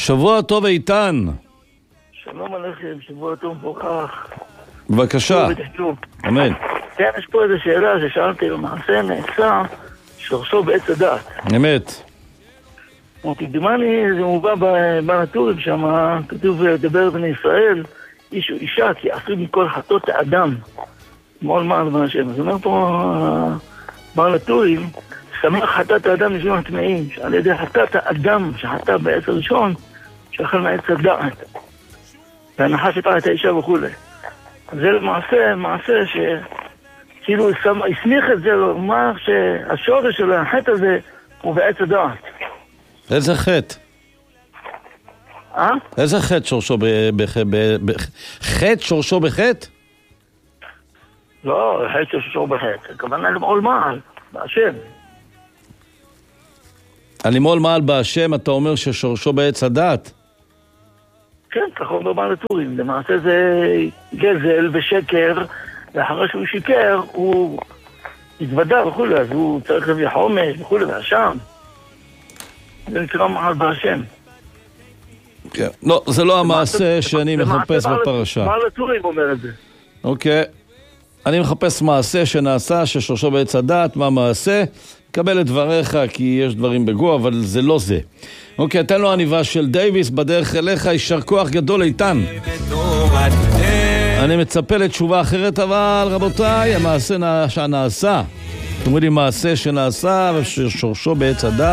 שבוע טוב איתן. שלום עליכם, שבוע טוב מבורך. בבקשה. אמן. כן, יש פה איזו שאלה ששאלתי, למעשה נעשה שורשו בעץ הדת. אמת. כמדומני זה מובא בנטורים שם, כתוב דבר בני ישראל, איש או אישה, כי עשו מכל חטאות האדם. מאוד מעל בן השם. אז אומר פה בנטורים, שמח חטאת האדם לפי הטמאים, שעל ידי חטאת האדם שחטא בעץ הראשון, שאכל מעץ הדעת. והנחש את האישה וכו'. זה למעשה, מעשה שכאילו הסמיך את זה, לומר שהשורש של החטא הזה הוא בעץ הדעת. איזה חטא? איזה חטא שורשו חטא שורשו בחטא? לא, חטא שורשו בחטא. הכוונה למעול מעל, בהשם. למעול מעל בהשם, אתה אומר ששורשו בעץ הדעת? כן, ככה אומר בנטורים. למעשה זה גזל ושקר, ואחרי שהוא שיקר, הוא התוודע וכו', אז הוא צריך להביא חומש וכו', והשם. זה נקרא מעל בהשם. כן. לא, זה לא המעשה שאני מחפש בפרשה. בנטורים אומר את זה. אוקיי. אני מחפש מעשה שנעשה, ששורשו בעץ הדעת, מה מעשה? קבל את דבריך, כי יש דברים בגו, אבל זה לא זה. אוקיי, תן לו עניבה של דייביס, בדרך אליך, יישר כוח גדול איתן. אני מצפה לתשובה אחרת, אבל רבותיי, המעשה שנעשה, אתם אומרים לי מעשה שנעשה, וששורשו בעץ הדעת,